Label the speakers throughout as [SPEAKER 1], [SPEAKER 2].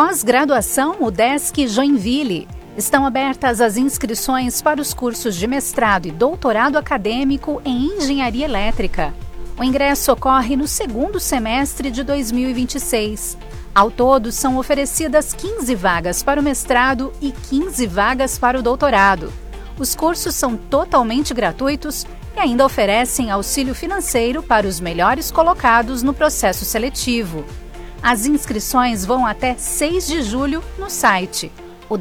[SPEAKER 1] Pós-graduação UDESC Joinville. Estão abertas as inscrições para os cursos de mestrado e doutorado acadêmico em Engenharia Elétrica. O ingresso ocorre no segundo semestre de 2026. Ao todo, são oferecidas 15 vagas para o mestrado e 15 vagas para o doutorado. Os cursos são totalmente gratuitos e ainda oferecem auxílio financeiro para os melhores colocados no processo seletivo. As inscrições vão até 6 de julho no site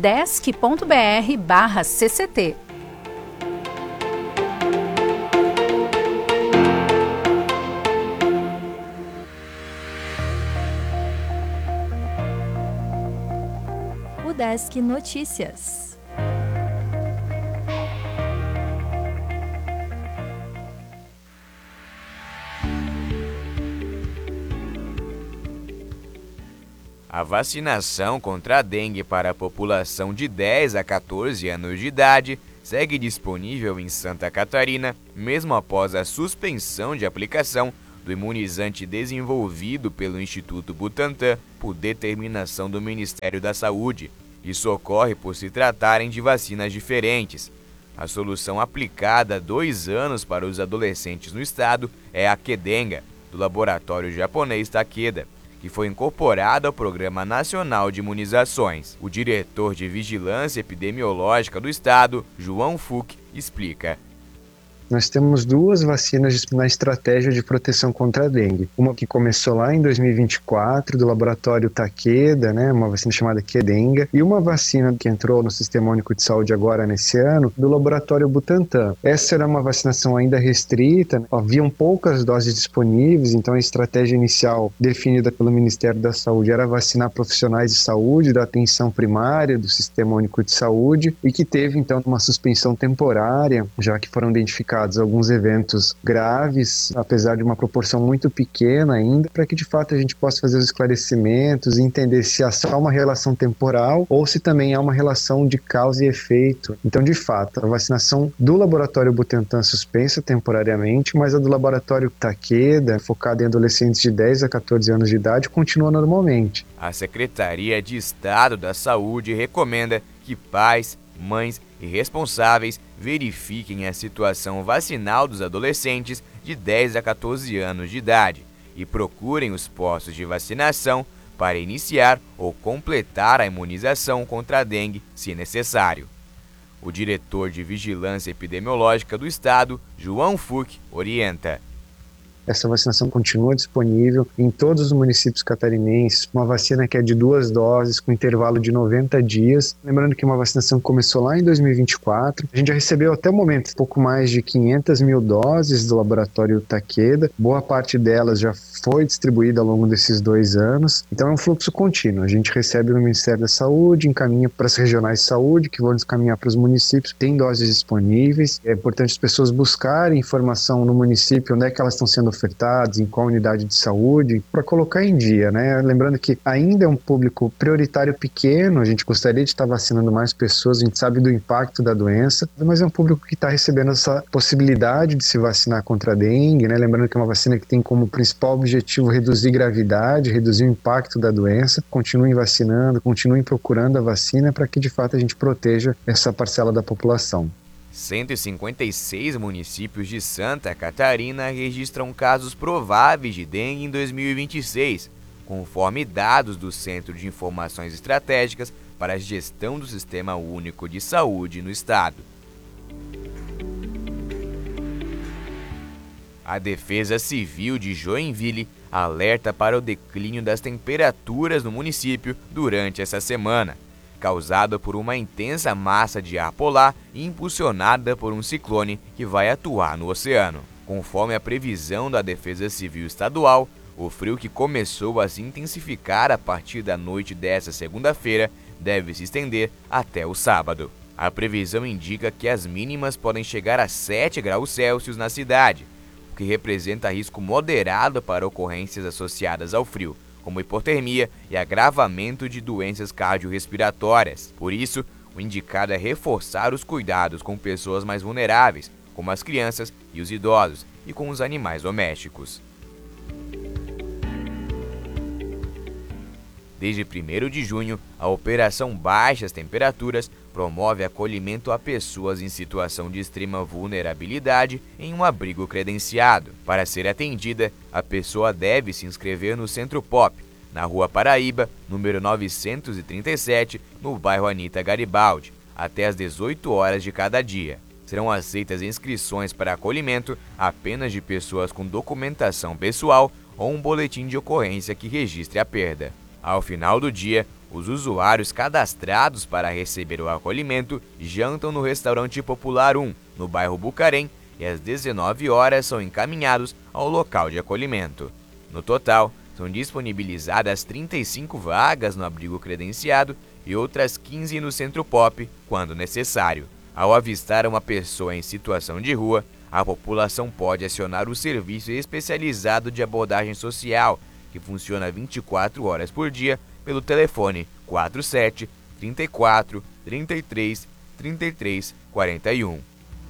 [SPEAKER 1] udesc.br/cct.
[SPEAKER 2] UDESC Notícias.
[SPEAKER 3] A vacinação contra a dengue para a população de 10 a 14 anos de idade segue disponível em Santa Catarina, mesmo após a suspensão de aplicação do imunizante desenvolvido pelo Instituto Butantan por determinação do Ministério da Saúde. Isso ocorre por se tratarem de vacinas diferentes. A solução aplicada há 2 anos para os adolescentes no estado é a Kedenga, do laboratório japonês Takeda, que foi incorporada ao Programa Nacional de Imunizações. O diretor de Vigilância Epidemiológica do Estado, João Fuch, explica.
[SPEAKER 4] Nós temos 2 vacinas na estratégia de proteção contra a dengue. Uma que começou lá em 2024, do laboratório Takeda, uma vacina chamada Kedenga, e uma vacina que entrou no Sistema Único de Saúde agora nesse ano, do laboratório Butantan. Essa era uma vacinação ainda restrita, haviam poucas doses disponíveis, então a estratégia inicial definida pelo Ministério da Saúde era vacinar profissionais de saúde, da atenção primária do Sistema Único de Saúde, e que teve então uma suspensão temporária, já que foram identificados alguns eventos graves, apesar de uma proporção muito pequena ainda, para que de fato a gente possa fazer os esclarecimentos e entender se há só uma relação temporal ou se também há uma relação de causa e efeito. Então, de fato, a vacinação do laboratório Butantan suspensa temporariamente, mas a do laboratório Takeda, focada em adolescentes de 10 a 14 anos de idade, continua normalmente.
[SPEAKER 3] A Secretaria de Estado da Saúde recomenda que pais, mães e responsáveis verifiquem a situação vacinal dos adolescentes de 10 a 14 anos de idade e procurem os postos de vacinação para iniciar ou completar a imunização contra a dengue, se necessário. O diretor de Vigilância Epidemiológica do Estado, João Fuch, orienta.
[SPEAKER 4] Essa vacinação continua disponível em todos os municípios catarinenses, uma vacina que é de 2 doses, com intervalo de 90 dias. Lembrando que uma vacinação começou lá em 2024. A gente já recebeu até o momento pouco mais de 500 mil doses do laboratório Takeda. Boa parte delas já foi distribuída ao longo desses 2 anos. Então é um fluxo contínuo. A gente recebe no Ministério da Saúde, encaminha para as regionais de saúde, que vão encaminhar para os municípios. Tem doses disponíveis. É importante as pessoas buscarem informação no município, onde é que elas estão sendo ofertados, em qual unidade de saúde, para colocar em dia, Lembrando que ainda é um público prioritário pequeno, a gente gostaria de estar vacinando mais pessoas, a gente sabe do impacto da doença, mas é um público que está recebendo essa possibilidade de se vacinar contra a dengue, Lembrando que é uma vacina que tem como principal objetivo reduzir gravidade, reduzir o impacto da doença. Continuem vacinando, continuem procurando a vacina para que de fato a gente proteja essa parcela da população.
[SPEAKER 3] 156 municípios de Santa Catarina registram casos prováveis de dengue em 2026, conforme dados do Centro de Informações Estratégicas para a Gestão do Sistema Único de Saúde no Estado. A Defesa Civil de Joinville alerta para o declínio das temperaturas no município durante essa semana, causada por uma intensa massa de ar polar e impulsionada por um ciclone que vai atuar no oceano. Conforme a previsão da Defesa Civil Estadual, o frio que começou a se intensificar a partir da noite desta segunda-feira deve se estender até o sábado. A previsão indica que as mínimas podem chegar a 7 graus Celsius na cidade, o que representa risco moderado para ocorrências associadas ao frio, como hipotermia e agravamento de doenças cardiorrespiratórias. Por isso, o indicado é reforçar os cuidados com pessoas mais vulneráveis, como as crianças e os idosos, e com os animais domésticos. Desde 1º de junho, a Operação Baixas Temperaturas promove acolhimento a pessoas em situação de extrema vulnerabilidade em um abrigo credenciado. Para ser atendida, a pessoa deve se inscrever no Centro Pop, na Rua Paraíba, número 937, no bairro Anita Garibaldi, até às 18 horas de cada dia. Serão aceitas inscrições para acolhimento apenas de pessoas com documentação pessoal ou um boletim de ocorrência que registre a perda. Ao final do dia, os usuários cadastrados para receber o acolhimento jantam no Restaurante Popular 1, no bairro Bucarém, e às 19 horas são encaminhados ao local de acolhimento. No total, são disponibilizadas 35 vagas no abrigo credenciado e outras 15 no Centro Pop, quando necessário. Ao avistar uma pessoa em situação de rua, a população pode acionar o Serviço Especializado de Abordagem Social, que funciona 24 horas por dia, pelo telefone 47 34 33 33 41.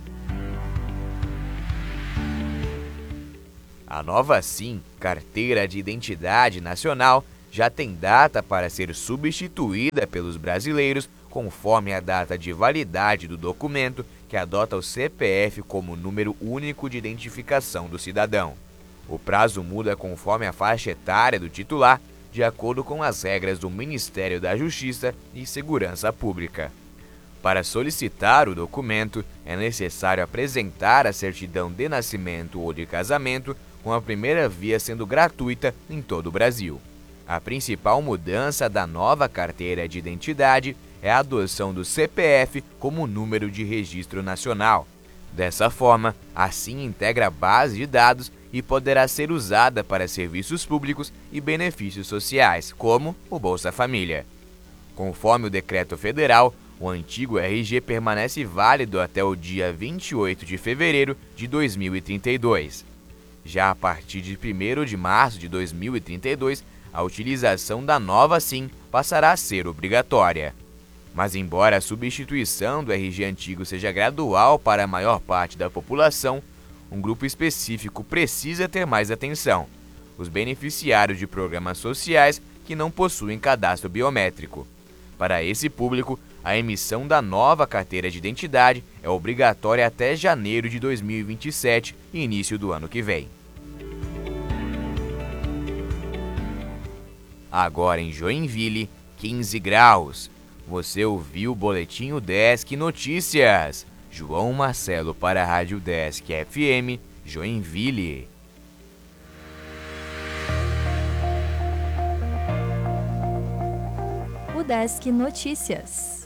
[SPEAKER 3] A nova SIM, Carteira de Identidade Nacional, já tem data para ser substituída pelos brasileiros conforme a data de validade do documento, que adota o CPF como número único de identificação do cidadão. O prazo muda conforme a faixa etária do titular, de acordo com as regras do Ministério da Justiça e Segurança Pública. Para solicitar o documento, é necessário apresentar a certidão de nascimento ou de casamento, com a primeira via sendo gratuita em todo o Brasil. A principal mudança da nova carteira de identidade é a adoção do CPF como número de registro nacional. Dessa forma, a SIM integra a base de dados e poderá ser usada para serviços públicos e benefícios sociais, como o Bolsa Família. Conforme o decreto federal, o antigo RG permanece válido até o dia 28 de fevereiro de 2032. Já a partir de 1º de março de 2032, a utilização da nova SIM passará a ser obrigatória. Mas embora a substituição do RG antigo seja gradual para a maior parte da população, um grupo específico precisa ter mais atenção: os beneficiários de programas sociais que não possuem cadastro biométrico. Para esse público, a emissão da nova carteira de identidade é obrigatória até janeiro de 2027 e início do ano que vem. Agora em Joinville, 15 graus. Você ouviu o Boletim UDESC Notícias. João Marcelo para a Rádio UDESC FM, Joinville.
[SPEAKER 2] UDESC Notícias.